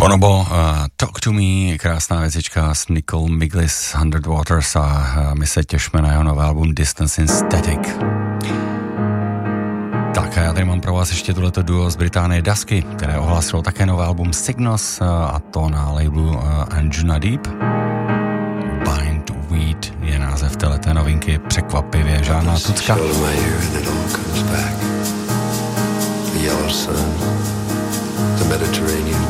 Bonobo, Talk to Me, krásná věcička s Nicole Miglis, 100 Waters a my se těšíme na jeho nové album Distance in Static. Tak a já tady mám pro vás ještě tohleto duo z Británie Dusky, které ohlásilo také nové album Signals a to na labelu Anjuna Deep. Bind Weed je název téhleté novinky, překvapivě žádná tucka. The yellow sun, the Mediterranean